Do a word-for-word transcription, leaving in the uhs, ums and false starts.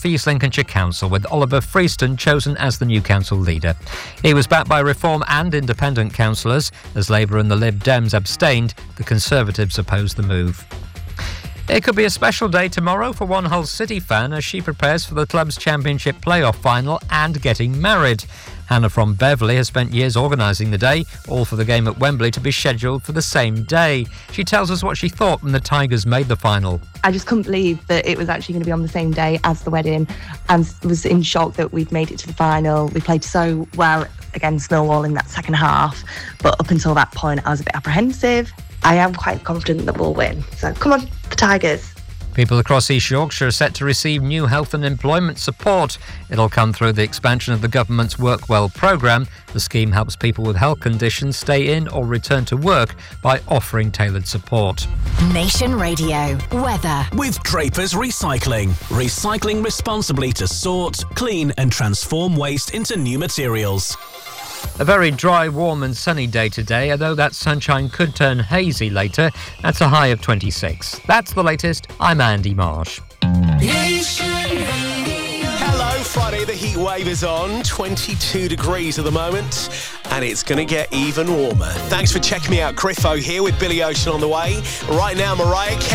for East Lincolnshire Council, with Oliver Freeston chosen as the new council leader. He was backed by Reform and independent councillors. As Labour and the Lib Dems abstained, the Conservatives opposed the move. It could be a special day tomorrow for one Hull City fan as she prepares for the club's championship playoff final and getting married. Hannah from Beverley has spent years organising the day, all for the game at Wembley to be scheduled for the same day. She tells us what she thought when the Tigers made the final. I just couldn't believe that it was actually going to be on the same day as the wedding, and was in shock that we'd made it to the final. We played so well against Millwall in that second half, but up until that point I was a bit apprehensive. I am quite confident that we'll win. So come on, the Tigers. People across East Yorkshire are set to receive new health and employment support. It'll come through the expansion of the government's Work Well programme. The scheme helps people with health conditions stay in or return to work by offering tailored support. Nation Radio weather with Draper's Recycling. Recycling responsibly to sort, clean and transform waste into new materials. A very dry, warm and sunny day today, although that sunshine could turn hazy later. That's a high of twenty-six. That's the latest. I'm Andy Marsh. Hello, Friday. The heat wave is on. twenty-two degrees at the moment, and it's going to get even warmer. Thanks for checking me out. Griffo here with Billy Ocean on the way. Right now, Mariah Carey.